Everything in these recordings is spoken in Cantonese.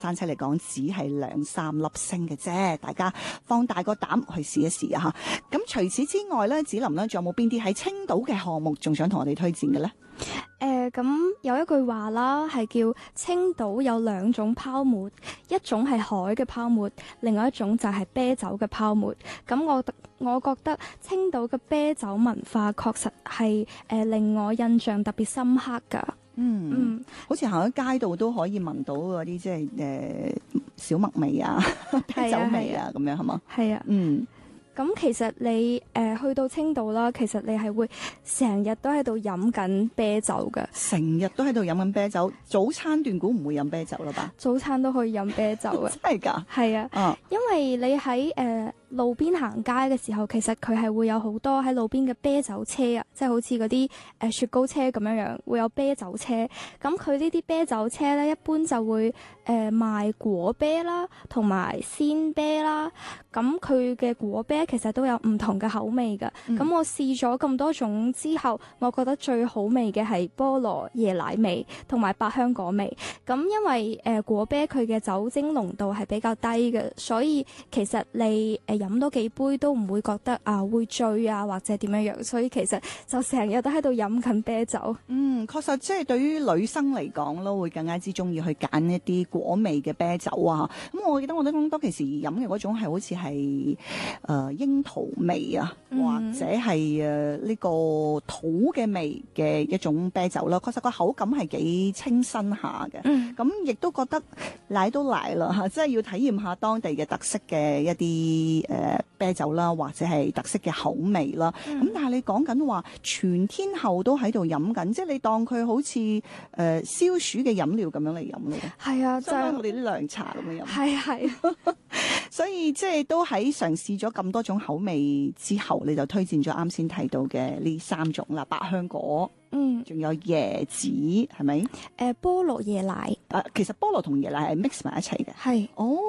生車嚟講只係2-3粒星嘅啫，大家放大個膽去試一試啊！咁除此之外咧，子琳咧仲有冇邊啲喺青島嘅項目仲想同我哋推薦嘅咧？ 咁有一句話啦，係叫青島有2種泡沫，一種係海嘅泡沫，另外一種就係啤酒嘅泡沫。咁我覺得青島嘅啤酒文化確實係令我印象特別深刻㗎。 好似行喺街度都可以聞到嗰啲即係小麥味啊、啤酒味啊咁樣係嘛？ 係啊。咁其實你去到青島啦，其實你係會成日都喺度飲緊啤酒嘅， 成日都喺度飲緊啤酒。早餐段估唔會飲啤酒啦吧？ 早餐都可以飲啤酒嘅。 真係㗎？ 係啊，因為你喺路邊行街嘅時候，其實佢係會有好多喺路邊嘅啤酒車啊，即係好似嗰啲雪糕車咁樣，會有啤酒車。咁佢呢啲啤酒車咧，一般就會賣果啤啦，同埋鮮啤啦。咁佢嘅果啤其實都有唔同嘅口味㗎。咁我試咗咁多種之後，我覺得最好味嘅係菠蘿椰奶味同埋百香果味。咁因為果啤佢嘅酒精濃度係比較低嘅，所以其實你飲多幾杯都唔會覺得會醉啊或者點樣樣，所以其實就成日都喺度飲緊啤酒。 確實即係對於女生嚟講咯，會更加之中意去揀一啲果味嘅啤酒啊。咁我記得我當其時飲嘅嗰種係好似係櫻桃味啊，或者係呢個土嘅味嘅一種啤酒啦。確實個口感係幾清新下嘅。咁亦都覺得嚟都嚟啦嚇，即係要體驗下當地嘅特色嘅一啲啤酒啦，或者係特色嘅口味啦。咁但係你講緊話全天候都喺度飲緊，即係你當佢好似消暑嘅飲料咁樣嚟飲咯。 係啊， 就係我哋啲涼茶咁樣飲。 係。 所以即係都喺嘗試咗咁多種口味之後，你就推薦咗啱先提到嘅呢3種啦，百香果，仲有椰子，係咪？ 菠蘿椰奶。 其實菠蘿同椰奶係 mix 埋一齊嘅。 係。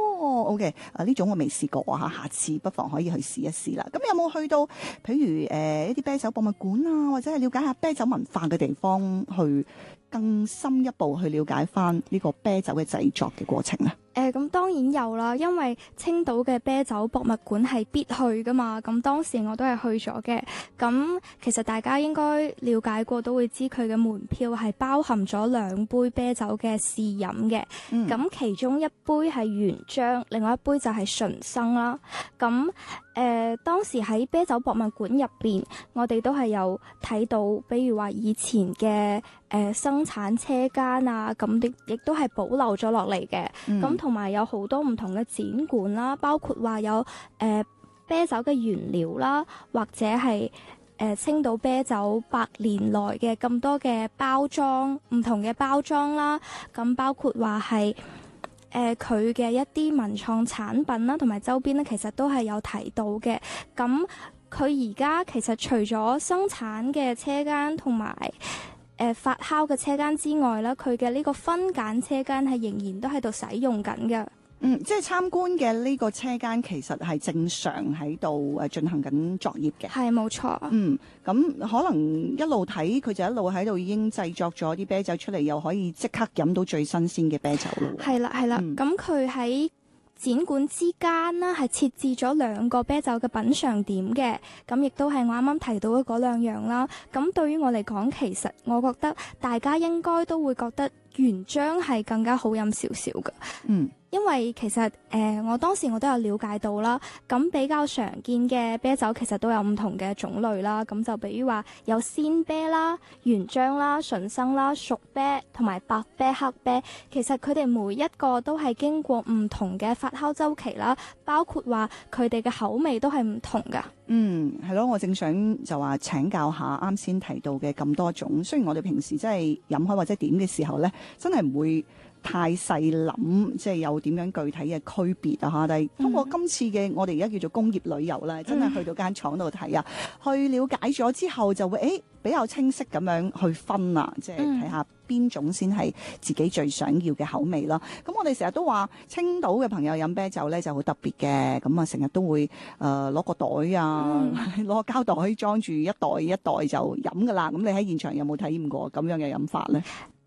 OK，呢種我未試過啊，下次不妨可以去試一試啦。咁有冇去到譬如一啲啤酒博物館啊，或者係了解下啤酒文化嘅地方，去更深一步去了解翻呢個啤酒嘅製作嘅過程咧？ 咁當然有啦，因為青島嘅啤酒博物館係必去噶嘛，咁當時我都係去咗嘅。咁其實大家應該了解過都會知佢嘅門票係包含咗2杯啤酒嘅試飲嘅。咁其中一杯係原漿，另外一杯就係純生啦。咁當時喺啤酒博物館入邊，我哋都係有睇到，比如話以前嘅生產車間啊，咁亦都係保留咗落嚟嘅。咁同埋有好多唔同嘅展館啦，包括話有啤酒嘅原料啦，或者係青島啤酒100年來嘅咁多嘅包裝，唔同嘅包裝啦。咁包括話係佢嘅一啲文創產品啦，同埋周邊咧，其實都係有提到嘅。咁佢而家其實除咗生產嘅車間同埋發酵嘅車間之外咧，佢嘅呢個分揀車間係仍然都喺度使用緊嘅。 即係參觀嘅呢個車間其實係正常喺度進行緊作業嘅。係冇錯。咁可能一路睇佢就一路喺度已經製作咗啲啤酒出嚟，又可以即刻飲到最新鮮嘅啤酒咯。係啦。咁佢喺展館之間啦，係設置咗2個啤酒嘅品嚐點嘅。咁亦都係我啱啱提到嘅嗰2樣啦。咁對於我嚟講，其實我覺得大家應該都會覺得原漿係更加好飲少少嘅。因為其實我當時我都有了解到啦，咁比較常見嘅啤酒其實都有唔同嘅種類啦。咁就比如話有鮮啤啦、原漿啦、純生啦、熟啤同埋白啤、黑啤。其實佢哋每一個都係經過唔同嘅發酵周期啦，包括話佢哋嘅口味都係唔同噶。係咯，我正想就話請教下啱先提到嘅咁多種。雖然我哋平時真係飲開或者點嘅時候呢，真係唔會太細諗，即係有點樣具體嘅區別啊嚇！但係通過今次嘅我哋而家叫做工業旅遊啦，真係去到間廠度睇啊，去了解咗之後就會比較清晰咁樣去分啊，即係睇下邊種先係自己最想要嘅口味啦。咁我哋成日都話青島嘅朋友飲啤酒咧就好特別嘅，咁啊成日都會攞個袋啊，攞個膠袋裝住一袋一袋就飲噶啦。咁你喺現場有冇體驗過咁樣嘅飲法咧？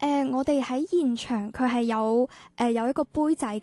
我哋喺現場佢係有一個杯仔嘅，